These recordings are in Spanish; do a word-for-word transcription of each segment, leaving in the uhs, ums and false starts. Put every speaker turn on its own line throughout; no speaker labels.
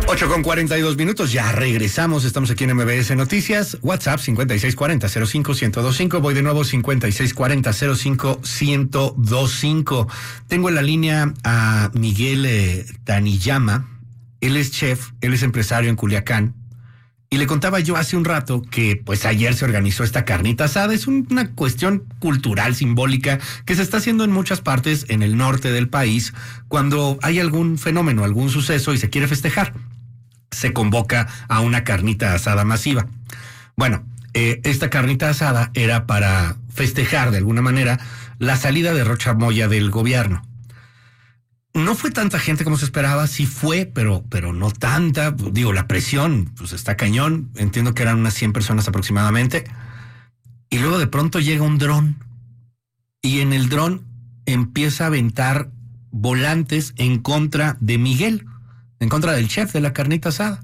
ocho con cuarenta y dos minutos, ya regresamos, estamos aquí en M B S Noticias, WhatsApp cincuenta y seis cuarenta cero cinco uno cero cinco, voy de nuevo cincuenta y seis cuarenta cero cinco uno cero cinco. Tengo en la línea a Miguel eh, Taniyama, él es chef, él es empresario en Culiacán, y le contaba yo hace un rato que pues ayer se organizó esta carnita asada. Es un, una cuestión cultural, simbólica, que se está haciendo en muchas partes en el norte del país cuando hay algún fenómeno, algún suceso y se quiere festejar. Se convoca a una carnita asada masiva. Bueno, eh, esta carnita asada era para festejar de alguna manera la salida de Rocha Moya del gobierno. No fue tanta gente como se esperaba, sí fue, pero, pero no tanta. Digo, la presión pues está cañón. Entiendo que eran unas cien personas aproximadamente. Y luego de pronto llega un dron. Y en el dron empieza a aventar volantes en contra de Miguel, en contra del chef de la carnita asada.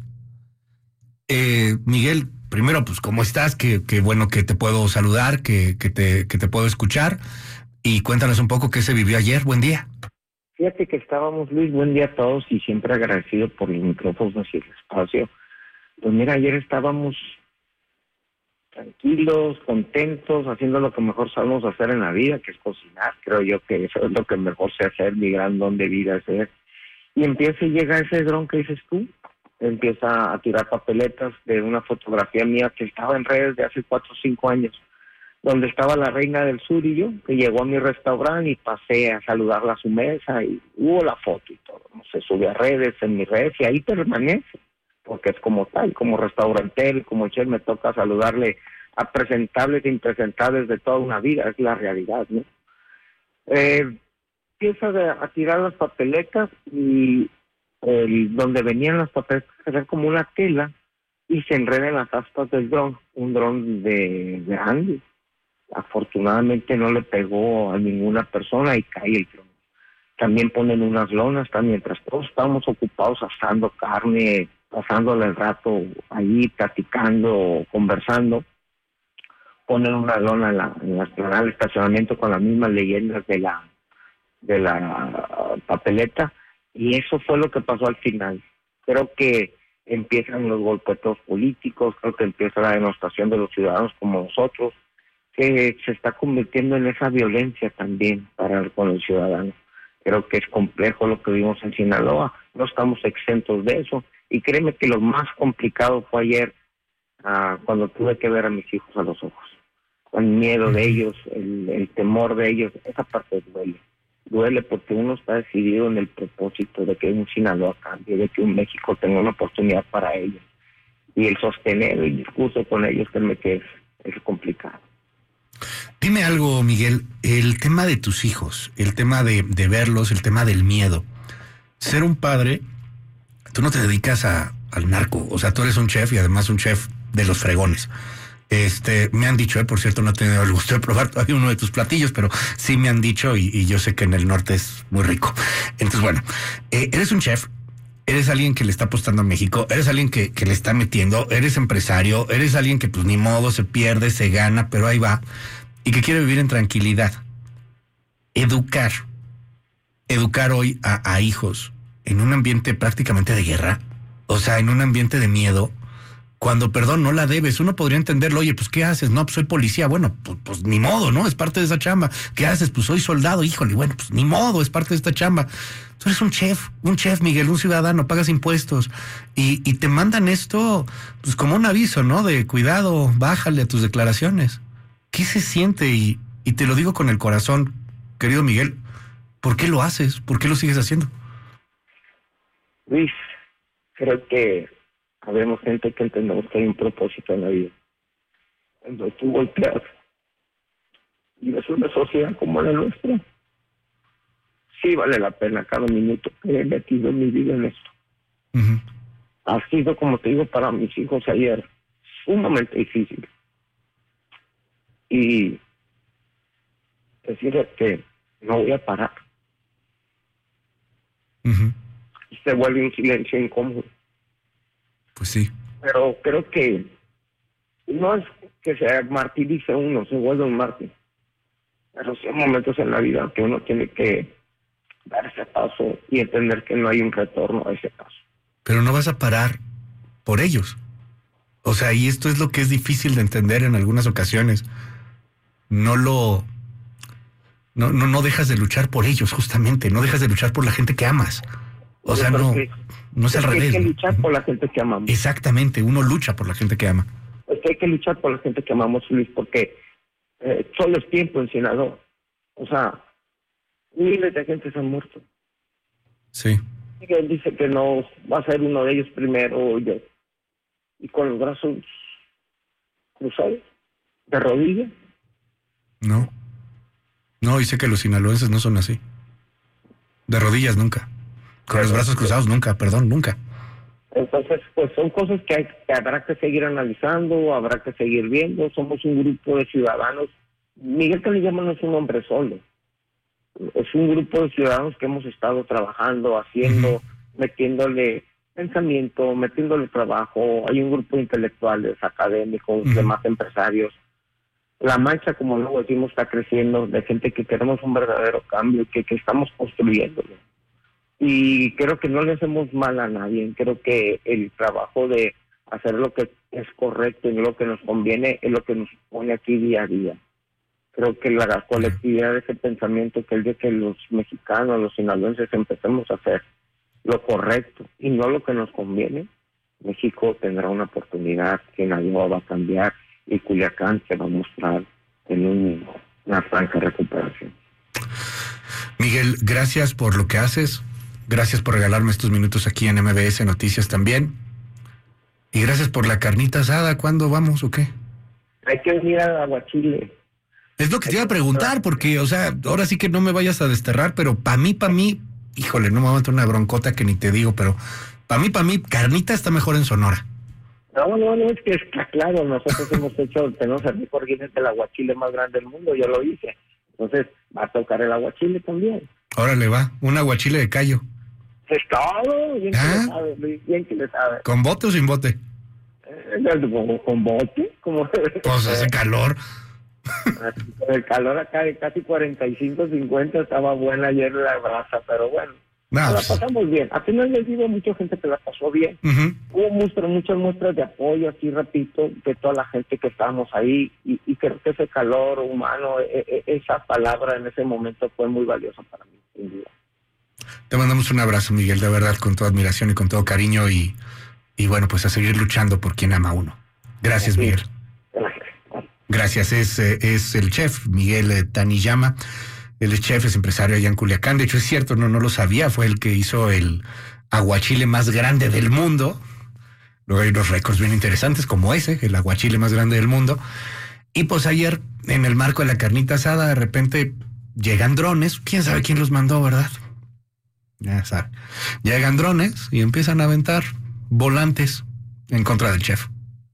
Eh, Miguel, primero, pues, ¿cómo estás? Qué, qué bueno que te puedo saludar, que, que, te, que te puedo escuchar. Y cuéntanos un poco qué se vivió ayer. Buen día.
Fíjate que estábamos, Luis, buen día a todos y siempre agradecido por los micrófonos y el espacio. Pues mira, ayer estábamos tranquilos, contentos, haciendo lo que mejor sabemos hacer en la vida, que es cocinar. Creo yo que eso es lo que mejor sé hacer, mi gran don de vida hacer. Y empieza y llega ese dron que dices tú, empieza a tirar papeletas de una fotografía mía que estaba en redes de hace cuatro o cinco años, donde estaba la reina del sur y yo, que llegó a mi restaurante y pasé a saludarla a su mesa y hubo la foto y todo. No se sube a redes, en mis redes, y ahí permanece, porque es como tal, como restaurantero, como chef, me toca saludarle a presentables e impresentables de toda una vida, es la realidad, ¿no? Eh, empieza de, a tirar las papeletas y el, donde venían las papeletas era como una tela y se enreda en las aspas del dron, un dron de grande. Afortunadamente no le pegó a ninguna persona y cae el dron. También ponen unas lonas, también, mientras todos estábamos ocupados asando carne, pasándole el rato ahí, platicando, conversando, ponen una lona en la, en la explanada del estacionamiento con las mismas leyendas de la de la papeleta, y eso fue lo que pasó al final. Creo que empiezan los golpeteos políticos, creo que empieza la denostación de los ciudadanos como nosotros, que se está convirtiendo en esa violencia también para con el ciudadano. Creo que es complejo lo que vimos en Sinaloa, no estamos exentos de eso, y créeme que lo más complicado fue ayer, uh, cuando tuve que ver a mis hijos a los ojos, con el miedo de ellos, el, el temor de ellos. Esa parte duele, duele porque uno está decidido en el propósito de que un Sinaloa cambie, de que un México tenga una oportunidad para ellos, y el sostener el discurso con ellos, créeme que es, es complicado.
Dime algo, Miguel, el tema de tus hijos, el tema de, de verlos, el tema del miedo. Ser un padre, tú no te dedicas a, al narco, o sea, tú eres un chef y además un chef de los fregones. Este, me han dicho, eh, por cierto, no he tenido el gusto de probar todavía uno de tus platillos, pero sí me han dicho y, y yo sé que en el norte es muy rico. Entonces, bueno, eh, eres un chef, eres alguien que le está apostando a México, eres alguien que, que le está metiendo, eres empresario, eres alguien que pues ni modo, se pierde, se gana, pero ahí va, y que quiere vivir en tranquilidad. Educar, educar hoy a, a hijos en un ambiente prácticamente de guerra, o sea, en un ambiente de miedo, cuando, perdón, no la debes. Uno podría entenderlo, oye, pues, ¿qué haces? No, pues soy policía. Bueno, pues, pues ni modo, ¿no? Es parte de esa chamba. ¿Qué haces? Pues soy soldado. Híjole, bueno, pues ni modo, es parte de esta chamba. Tú eres un chef, un chef, Miguel, un ciudadano, pagas impuestos. Y, y te mandan esto, pues como un aviso, ¿no? De cuidado, bájale a tus declaraciones. ¿Qué se siente? Y, y te lo digo con el corazón, querido Miguel, ¿por qué lo haces? ¿Por qué lo sigues haciendo?
Luis, creo que habemos gente que entendemos que hay un propósito en la vida. Cuando tú golpeas y ves una sociedad como la nuestra, sí vale la pena cada minuto que he metido en mi vida en esto. Uh-huh. Ha sido, como te digo, para mis hijos ayer, sumamente difícil. Y decirles que no voy a parar.
Uh-huh.
Y se vuelve un silencio incómodo.
Pues sí.
Pero creo que no es que se martirice uno, se vuelve un mártir. Pero sí hay momentos en la vida que uno tiene que dar ese paso y entender que no hay un retorno a ese paso.
pero no vas a parar por ellos. O sea, y esto es lo que es difícil de entender en algunas ocasiones. No lo... No, no, no dejas de luchar por ellos, justamente. No dejas de luchar por la gente que amas. O sea, no, no es al revés.
Hay que luchar por la gente que amamos.
Exactamente, uno lucha por la gente que ama.
Es que hay que luchar por la gente que amamos, Luis, porque eh, solo es tiempo en Sinaloa. O sea, miles de gente se han muerto.
Sí.
Y él dice que no va a ser uno de ellos primero, yo. Y con los brazos cruzados, de rodillas.
No. No, y sé que los sinaloenses no son así. De rodillas nunca. Con los brazos cruzados nunca, perdón, nunca.
Entonces, pues son cosas que, hay, que habrá que seguir analizando, habrá que seguir viendo. Somos un grupo de ciudadanos. Miguel Canillama no es un hombre solo. Es un grupo de ciudadanos que hemos estado trabajando, haciendo, uh-huh. metiéndole pensamiento, metiéndole trabajo. Hay un grupo de intelectuales, académicos, uh-huh. demás empresarios. La mancha, como luego decimos, está creciendo, de gente que queremos un verdadero cambio, que, que estamos construyéndolo. Y creo que no le hacemos mal a nadie. Creo que el trabajo de hacer lo que es correcto y lo que nos conviene es lo que nos pone aquí día a día. Creo que la colectividad de ese pensamiento, que el de que los mexicanos, los sinaloenses, empecemos a hacer lo correcto y no lo que nos conviene, México tendrá una oportunidad, Sinaloa va a cambiar y Culiacán se va a mostrar en un, una franca recuperación.
Miguel, gracias por lo que haces. Gracias por regalarme estos minutos aquí en M B S Noticias también. Y gracias por la carnita asada. ¿Cuándo vamos o qué?
Hay que venir a Aguachile.
Es lo que te iba a preguntar, porque, o sea, ahora sí que no me vayas a desterrar, pero para mí, para mí, híjole, no me va a meter una broncota que ni te digo, pero para mí, para mí, carnita está mejor en Sonora.
No, no, no, es que está claro, nosotros hemos hecho, tenemos el mejor guinete del aguachile más grande del mundo, yo lo hice. Entonces, va a tocar el aguachile también.
Órale, va, un aguachile de callo.
Es todo, bien ¿Ah? que le sabe, bien que le sabe.
¿Con bote o sin bote?
Eh, ¿Con, con bote? Como...
Pues hace calor.
El calor acá de casi cuarenta y cinco, cincuenta estaba buena ayer la brasa, pero bueno, no, la pues... pasamos bien. Al final les digo, mucha gente que la pasó bien. Uh-huh. Hubo muestras, muchas muestras de apoyo, así repito, de toda la gente que estábamos ahí, y, y creo que ese calor humano, e, e, esa palabra en ese momento fue muy valiosa para mí, sin duda.
Te mandamos un abrazo, Miguel, de verdad, con toda admiración y con todo cariño, y, y bueno, pues a seguir luchando por quien ama a uno. Gracias, sí. Miguel.
Gracias.
Gracias, es, es el chef Miguel Taniyama. Él es chef, es empresario allá en Culiacán. De hecho, es cierto, no, no lo sabía, fue el que hizo el aguachile más grande del mundo. Luego hay unos récords bien interesantes como ese, el aguachile más grande del mundo. Y pues ayer, en el marco de la carnita asada, de repente llegan drones, quién sabe quién los mandó, ¿verdad? Ya sabe. Llegan drones y empiezan a aventar volantes en contra del chef.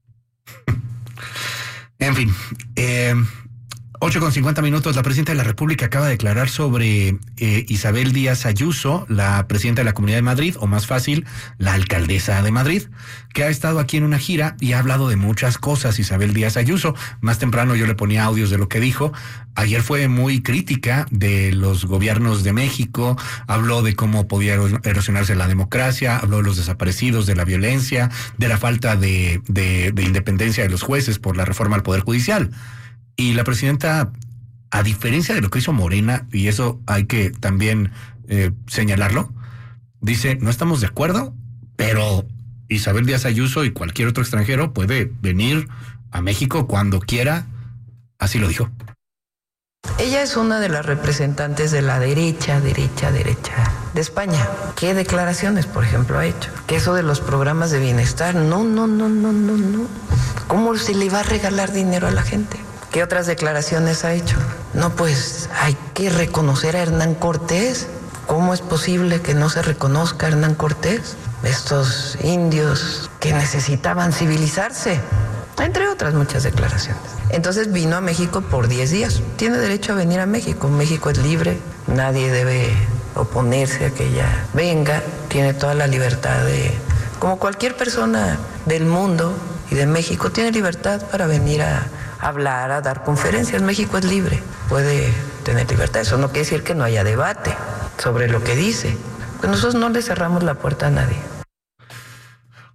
En fin, eh, ocho con cincuenta minutos, la presidenta de la República acaba de declarar sobre eh, Isabel Díaz Ayuso, la presidenta de la Comunidad de Madrid, o más fácil, la alcaldesa de Madrid, que ha estado aquí en una gira y ha hablado de muchas cosas. Isabel Díaz Ayuso, más temprano yo le ponía audios de lo que dijo. Ayer fue muy crítica de los gobiernos de México, habló de cómo podía erosionarse la democracia, habló de los desaparecidos, de la violencia, de la falta de, de, de independencia de los jueces por la reforma al Poder Judicial. Y la presidenta, a diferencia de lo que hizo Morena, y eso hay que también eh, señalarlo, dice, no estamos de acuerdo, pero Isabel Díaz Ayuso y cualquier otro extranjero puede venir a México cuando quiera, así lo dijo.
Ella es una de las representantes de la derecha, derecha, derecha de España. ¿Qué declaraciones, por ejemplo, ha hecho? Que eso de los programas de bienestar, no, no, no, no, no, no. ¿Cómo se le va a regalar dinero a la gente? ¿Qué otras declaraciones ha hecho? No, pues hay que reconocer a Hernán Cortés. ¿Cómo es posible que no se reconozca a Hernán Cortés? Estos indios que necesitaban civilizarse, entre otras muchas declaraciones. Entonces vino a México por diez días. Tiene derecho a venir a México. México es libre, nadie debe oponerse a que ella venga. Tiene toda la libertad de, como cualquier persona del mundo y de México, tiene libertad para venir a hablar, a dar conferencias. México es libre, puede tener libertad. Eso no quiere decir que no haya debate sobre lo que dice. Pues nosotros no le cerramos la puerta a nadie.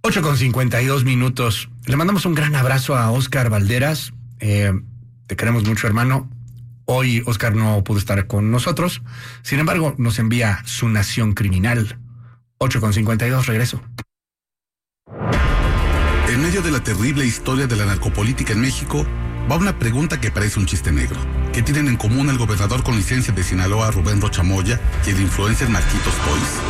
ocho con cincuenta y dos minutos. Le mandamos un gran abrazo a Oscar Valderas. Eh, te queremos mucho, hermano. Hoy Oscar no pudo estar con nosotros. Sin embargo, nos envía su nación criminal. ocho con cincuenta y dos, regreso.
En medio de la terrible historia de la narcopolítica en México, va una pregunta que parece un chiste negro. ¿Qué tienen en común el gobernador con licencia de Sinaloa, Rubén Rocha Moya, y el influencer Marquitos Toys?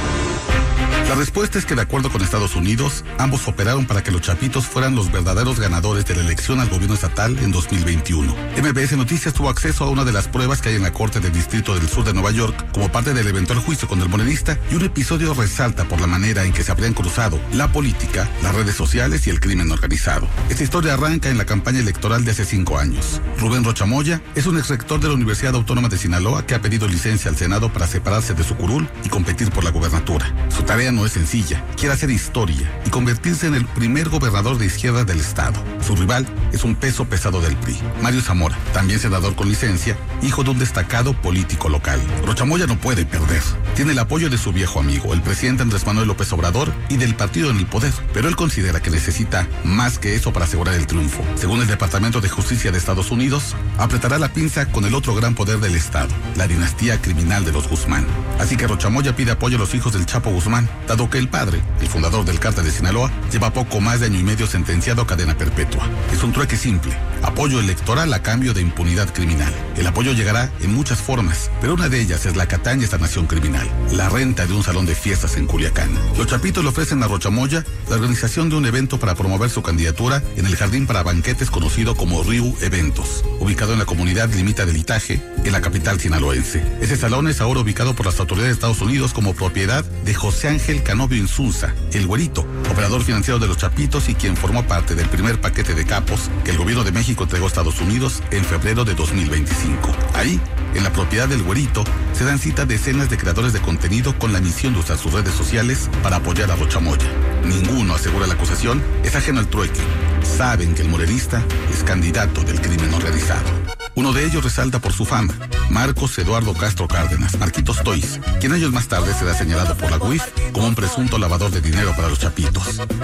La respuesta es que, de acuerdo con Estados Unidos, ambos operaron para que los Chapitos fueran los verdaderos ganadores de la elección al gobierno estatal en dos mil veintiuno. M B S Noticias tuvo acceso a una de las pruebas que hay en la Corte del Distrito del Sur de Nueva York como parte del eventual juicio contra el morenista, y un episodio resalta por la manera en que se habrían cruzado la política, las redes sociales y el crimen organizado. Esta historia arranca en la campaña electoral de hace cinco años. Rubén Rocha Moya es un exrector de la Universidad Autónoma de Sinaloa que ha pedido licencia al Senado para separarse de su curul y competir por la gubernatura. Su tarea no es sencilla, quiere hacer historia y convertirse en el primer gobernador de izquierda del estado. Su rival es un peso pesado del P R I, Mario Zamora, también senador con licencia, hijo de un destacado político local. Rocha Moya no puede perder. Tiene el apoyo de su viejo amigo, el presidente Andrés Manuel López Obrador, y del partido en el poder, pero él considera que necesita más que eso para asegurar el triunfo. Según el Departamento de Justicia de Estados Unidos, apretará la pinza con el otro gran poder del estado, la dinastía criminal de los Guzmán. Así que Rocha Moya pide apoyo a los hijos del Chapo Guzmán, dado que el padre, el fundador del cártel de Sinaloa, lleva poco más de año y medio sentenciado a cadena perpetua. Es un trueque simple, apoyo electoral a cambio de impunidad criminal. El apoyo llegará en muchas formas, pero una de ellas es la que atañe a esta nación criminal, la renta de un salón de fiestas en Culiacán. Los Chapitos le ofrecen a Rocha Moya la organización de un evento para promover su candidatura en el jardín para banquetes conocido como Riu Eventos, ubicado en la comunidad limita del Itaje, en la capital sinaloense. Ese salón es ahora ubicado por las autoridades de Estados Unidos como propiedad de José Ángel Canovio Insunza, el Güerito, operador financiero de los Chapitos y quien formó parte del primer paquete de capos que el gobierno de México entregó a Estados Unidos en febrero de dos mil veinticinco. Ahí, en la propiedad del Güerito, se dan cita decenas de creadores de contenido con la misión de usar sus redes sociales para apoyar a Rocha Moya. Ninguno, asegura la acusación, es ajeno al trueque. Saben que el morenista es candidato del crimen organizado. Uno de ellos resalta por su fama, Marcos Eduardo Castro Cárdenas, Marquitos Toys, quien años más tarde será señalado por la U I F como un presunto lavador de dinero para los Chapitos.